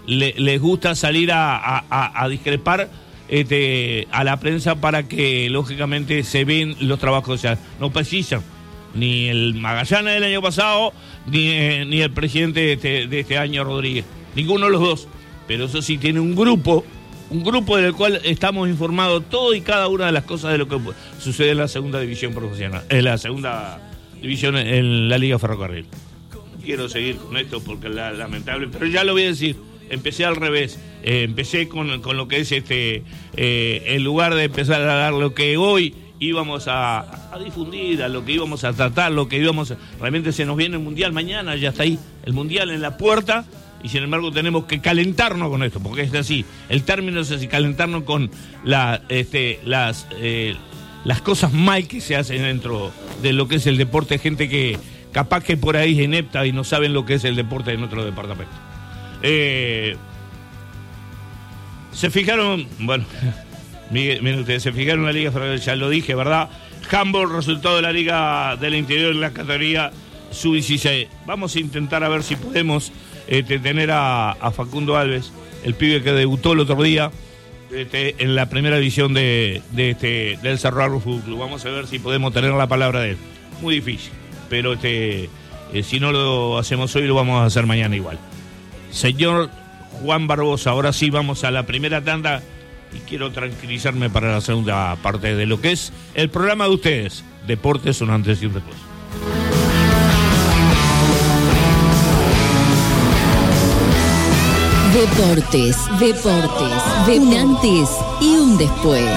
les gusta salir a discrepar a la prensa para que lógicamente se ven los trabajos. O sea, no precisan ni el Magallanes del año pasado ni el presidente de este año, Rodríguez, ninguno de los dos, pero eso sí tiene un grupo del cual estamos informados todo y cada una de las cosas de lo que sucede en la segunda división profesional, en la segunda división en la Liga Ferrocarril. Quiero seguir con esto porque es lamentable, pero ya lo voy a decir. Empecé al revés, empecé con lo que es en lugar de empezar a dar lo que hoy íbamos a difundir, a lo que íbamos a tratar, realmente se nos viene el Mundial mañana, ya está ahí, el Mundial en la puerta, y sin embargo tenemos que calentarnos con esto, porque es así, el término es así, calentarnos con las cosas mal que se hacen dentro de lo que es el deporte, gente que capaz que por ahí es inepta y no saben lo que es el deporte de nuestro departamento. Se fijaron, bueno, miren ustedes, se fijaron en la Liga Ferrocarril, ya lo dije, ¿verdad? Handball, resultado de la Liga del Interior en la categoría sub-16. Vamos a intentar a ver si podemos tener a Facundo Alves, el pibe que debutó el otro día en la primera división del Cerro Fútbol Club. Vamos a ver si podemos tener la palabra de él. Muy difícil, pero si no lo hacemos hoy, lo vamos a hacer mañana igual. Señor Juan Barbosa, ahora sí vamos a la primera tanda y quiero tranquilizarme para la segunda parte de lo que es el programa de ustedes. Deportes, un antes y un después. Deportes, de un antes y un después.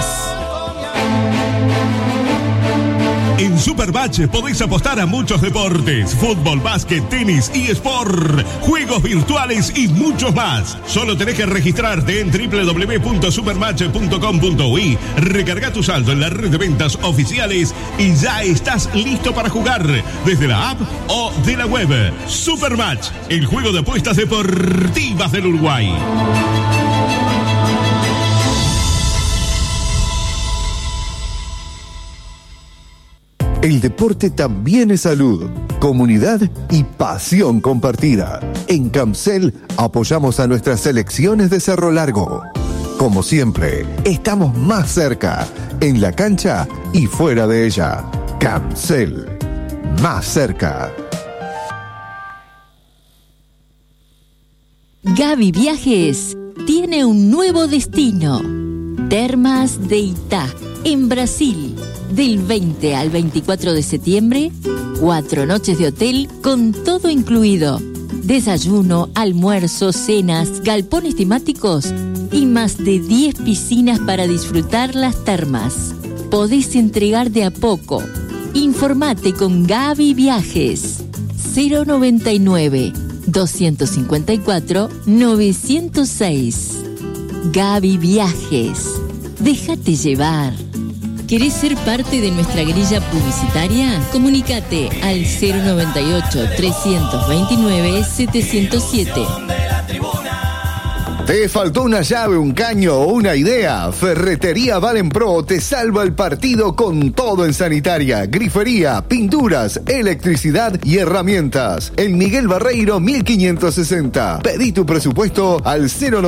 En Supermatch podéis apostar a muchos deportes: fútbol, básquet, tenis, eSport, juegos virtuales y muchos más. Solo tenés que registrarte en www.supermatch.com.uy, recarga tu saldo en la red de ventas oficiales y ya estás listo para jugar desde la app o de la web. Supermatch, el juego de apuestas deportivas del Uruguay. El deporte también es salud, comunidad y pasión compartida. En Camcel apoyamos a nuestras selecciones de Cerro Largo. Como siempre, estamos más cerca, en la cancha y fuera de ella. Camcel, más cerca. Gaby Viajes tiene un nuevo destino. Termas de Itá, en Brasil. Del 20 al 24 de septiembre, 4 noches de hotel con todo incluido. Desayuno, almuerzo, cenas, galpones temáticos y más de 10 piscinas para disfrutar las termas. Podés entregar de a poco. Informate con Gaby Viajes. 099-254-906. Gaby Viajes. Déjate llevar. ¿Querés ser parte de nuestra grilla publicitaria? Comunícate al 098-329-707. ¿Te faltó una llave, un caño o una idea? Ferretería Valenpro te salva el partido con todo en sanitaria, grifería, pinturas, electricidad y herramientas. En Miguel Barreiro 1560. Pedí tu presupuesto al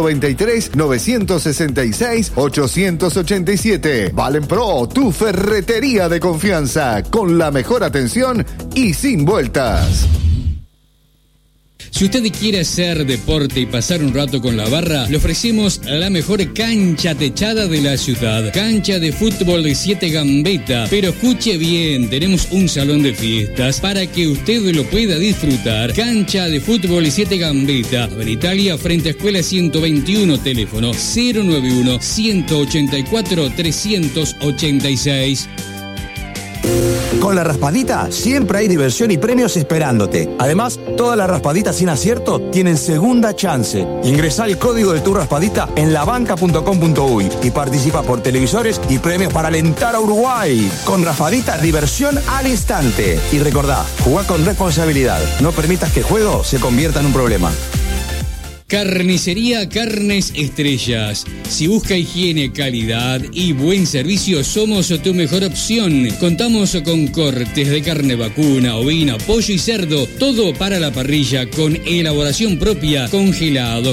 093-966-887. Valenpro, tu ferretería de confianza, con la mejor atención y sin vueltas. Si usted quiere hacer deporte y pasar un rato con la barra, le ofrecemos la mejor cancha techada de la ciudad. Cancha de fútbol de 7 Gambetta. Pero escuche bien, tenemos un salón de fiestas para que usted lo pueda disfrutar. Cancha de fútbol de 7 Gambetta. En Italia, frente a Escuela 121, teléfono 091-184-386. Con la raspadita siempre hay diversión y premios esperándote. Además, todas las raspaditas sin acierto tienen segunda chance. Ingresá el código de tu raspadita en labanca.com.uy y participa por televisores y premios para alentar a Uruguay. Con raspadita, diversión al instante. Y recordá, jugá con responsabilidad. No permitas que el juego se convierta en un problema. Carnicería Carnes Estrellas. Si busca higiene, calidad y buen servicio, somos tu mejor opción. Contamos con cortes de carne vacuna, ovina, pollo y cerdo. Todo para la parrilla con elaboración propia, congelado,